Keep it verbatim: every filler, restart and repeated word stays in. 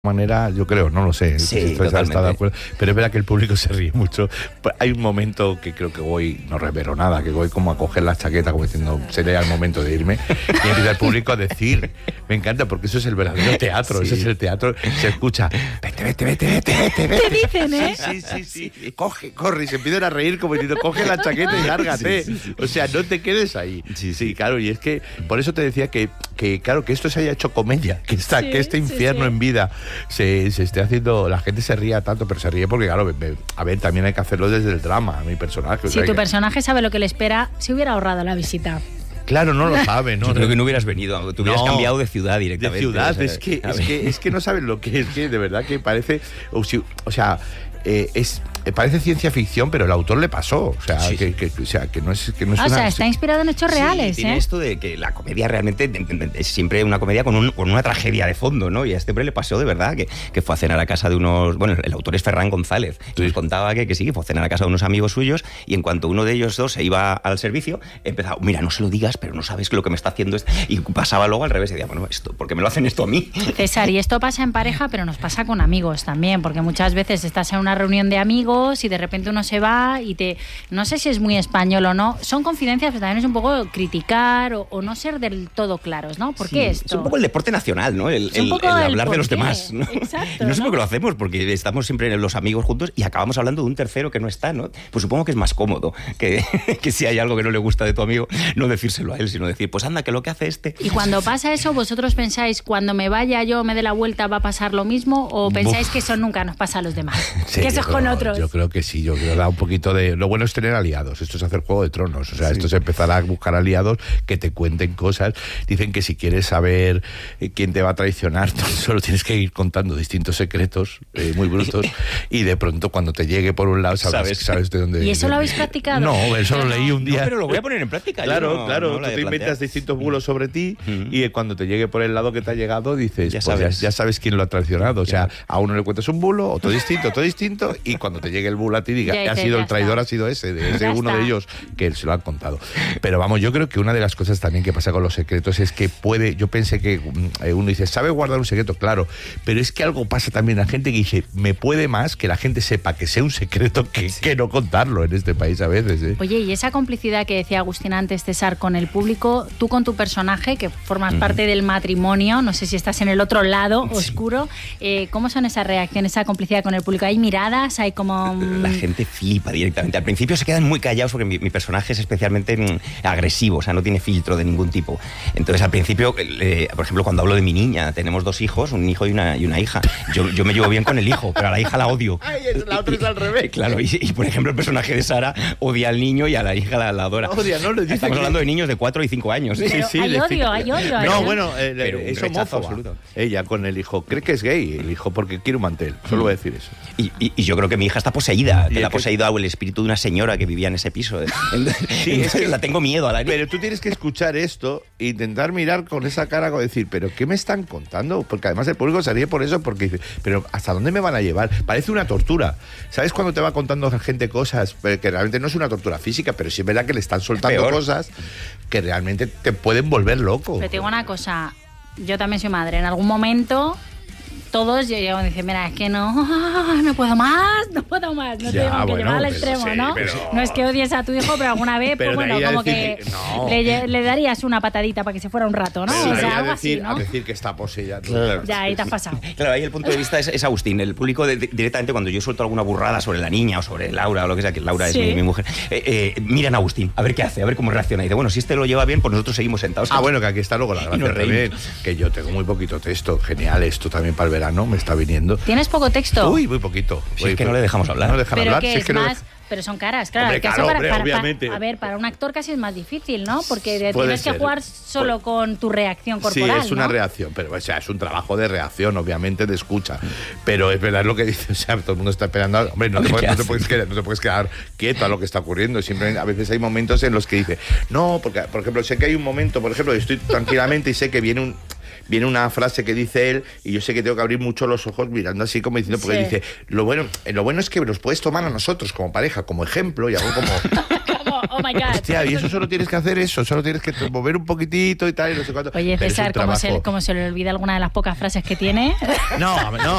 manera, yo creo, no lo sé, sí, si estoy totalmente. de acuerdo, pero es verdad que el público se ríe mucho. Hay un momento que creo que voy, no revelo nada, que voy como a coger la chaqueta como diciendo, sería el momento de irme, y empieza el público a decir, me encanta porque eso es el verdadero teatro, sí. Ese es el teatro, se escucha, vete, vete, vete, vete, vete, vete. ¿Qué dicen, eh? Sí, sí, sí, sí, coge, corre, y se empiezan a reír como diciendo, coge la chaqueta y lárgate, sí, sí, sí. O sea, no te quedes ahí. Sí, sí, claro, y es que, por eso te decía que, que claro, que esto se haya hecho comedia, que, está, sí, que este infierno sí, sí. en vida se, se esté haciendo, la gente se ría tanto, pero se ríe porque, claro, a ver, también hay que hacerlo desde el drama, a mi personaje. Si o sea, tu que... personaje sabe lo que le espera, se hubiera ahorrado la visita. Claro, no lo sabe, ¿no? Yo creo que no hubieras venido, te hubieras no, cambiado de ciudad directamente. De ciudad, o sea, es, que, es, que, es que no sabes lo que es, que de verdad que parece, o, si, o sea, eh, es... parece ciencia ficción, pero el autor le pasó. O sea, sí. que, que, o sea, que no es, que no es o una... sea, está inspirado en hechos sí, reales. Tiene ¿eh? esto de que la comedia realmente es siempre una comedia con, un, con una tragedia de fondo, ¿no? Y a este hombre le pasó de verdad, que, que fue a cenar a casa de unos... Bueno, el autor es Ferran González. Sí. Y nos contaba que, que sí, que fue a cenar a casa de unos amigos suyos y en cuanto uno de ellos dos se iba al servicio, empezaba, mira, no se lo digas, pero no sabes lo que me está haciendo este. Y pasaba luego al revés y decía, bueno, esto, ¿por qué me lo hacen esto a mí? César, y esto pasa en pareja, pero nos pasa con amigos también, porque muchas veces estás en una reunión de amigos y de repente uno se va y te... No sé si es muy español o no. Son confidencias, pero también es un poco criticar o, o no ser del todo claros, ¿no? ¿Por sí, qué esto? Es un poco el deporte nacional, ¿no? El, el, el hablar de los qué. demás, ¿no? Exacto, no sé ¿no? por qué lo hacemos, porque estamos siempre los amigos juntos y acabamos hablando de un tercero que no está, ¿no? Pues supongo que es más cómodo que, que si hay algo que no le gusta de tu amigo, no decírselo a él, sino decir, pues anda, que lo que hace este... Y cuando pasa eso, ¿vosotros pensáis, cuando me vaya yo, me dé la vuelta, va a pasar lo mismo? ¿O pensáis Uf. que eso nunca nos pasa a los demás? Sí, que eso es con creo, otros. Yo creo que sí, yo creo que da un poquito de... Lo bueno es tener aliados, esto es hacer Juego de Tronos, o sea, sí. esto es empezar a buscar aliados que te cuenten cosas. Dicen que si quieres saber quién te va a traicionar, solo tienes que ir contando distintos secretos eh, muy brutos y de pronto cuando te llegue por un lado sabes, ¿Sabes? sabes de dónde... ¿Y eso de, lo habéis practicado? No, eso lo leí un día. No, pero lo voy a poner en práctica. Claro, no, claro, no tú te inventas distintos bulos sobre ti uh-huh. y cuando te llegue por el lado que te ha llegado dices, ya pues sabes, ya, ya sabes quién lo ha traicionado. O sea, a uno le cuentas un bulo, otro distinto, otro distinto y cuando te llegue el bulo a ti diga, ya ha sido el traidor, está. ha sido ese, de ese uno de ellos que se lo han contado. Pero vamos, yo creo que una de las cosas también que pasa con los secretos es que puede, yo pensé que uno dice, sabe guardar un secreto, claro, pero es que algo pasa también a la gente que dice, me puede más que la gente sepa que sea un secreto que, sí. que no contarlo en este país a veces. ¿eh? Oye, y esa complicidad que decía Agustín antes, César, con el público, tú con tu personaje, que formas uh-huh. parte del matrimonio, no sé si estás en el otro lado sí. oscuro, eh, ¿cómo son esas reacciones, esa complicidad con el público? ¿Hay miradas? ¿Hay como...? La gente flipa directamente. Al principio se quedan muy callados porque mi, mi personaje es especialmente mm, agresivo, o sea, no tiene filtro de ningún tipo. Entonces, al principio, eh, por ejemplo, cuando hablo de mi niña, tenemos dos hijos, un hijo y una, y una hija. Yo, yo me llevo bien con el hijo, pero a la hija la odio. Ay, la otra es al revés. Claro, y, y por ejemplo, el personaje de Sara odia al niño y a la hija la, la adora. Odia, ¿no? Le dice Estamos que... hablando de niños de cuatro y cinco años. Sí, sí, hay odio, hay odio. No, ¿no? bueno, eh, pero es homófoba. Absoluto. Ella con el hijo cree que es gay, el hijo, porque quiere un mantel. Solo voy a decir eso. Y, y, y yo creo que mi hija está poseída. Que la ha poseído el espíritu de una señora que vivía en ese piso. Sí, es que la tengo miedo a la niña. Pero tú tienes que escuchar esto e intentar mirar con esa cara, como decir, ¿pero qué me están contando? Porque además el público se ríe por eso, porque dice, ¿pero hasta dónde me van a llevar? Parece una tortura. ¿Sabes cuando te va contando la gente cosas? Que realmente no es una tortura física, pero sí es verdad que le están soltando cosas que realmente te pueden volver loco. Pero te digo una cosa, yo también soy madre. En algún momento... todos llegan y dicen, mira, es que no, no puedo más, no puedo más. No ya, te digo que bueno, llevar al extremo, sí, ¿no? Pero... No es que odies a tu hijo, pero alguna vez, pero pues bueno, como que, que no. le, le darías una patadita para que se fuera un rato, ¿no? Sí, o sea, algo decir, así, ¿no? A decir que está poseída. Claro. Ya, ahí te has pasado. Claro, ahí el punto de vista es, es Agustín. El público de, de, directamente cuando yo suelto alguna burrada sobre la niña o sobre Laura o lo que sea, que Laura sí. es mi, mi mujer, eh, eh, miran a Agustín, a ver qué hace, a ver cómo reacciona. Y dice, bueno, si este lo lleva bien, pues nosotros seguimos sentados. Ah, bueno, que aquí está luego la gracia también, que yo tengo muy poquito texto. Genial, esto también para el verano me está viniendo. ¿Tienes poco texto? Uy, muy poquito. Si es que no le dejamos hablar. No le dejan ¿Pero hablar. qué Si es, es que más? No... Pero son caras, claro. Hombre, el caso claro, para, hombre, para, obviamente. para, a ver, para un actor casi es más difícil, ¿no? Porque Puede tienes ser. que jugar solo Pu con tu reacción corporal. Sí, es una ¿no? reacción, pero o sea, es un trabajo de reacción, obviamente, de escucha. Pero es verdad lo que dice, o sea, todo el mundo está esperando. Hombre, no te, puedes, no, te puedes quedar, no te puedes quedar quieto a lo que está ocurriendo. Siempre, a veces hay momentos en los que dice, no, porque, por ejemplo, sé que hay un momento, por ejemplo, estoy tranquilamente y sé que viene un. Viene una frase que dice él y yo sé que tengo que abrir mucho los ojos mirando así como diciendo, porque sí. dice, lo bueno, lo bueno es que los puedes tomar a nosotros como pareja, como ejemplo y algo como... oh my God. Hostia, y eso solo tienes que hacer eso, solo tienes que mover un poquitito y tal, y no sé cuánto. Oye, César, como se, como se le olvida alguna de las pocas frases que tiene. No, no,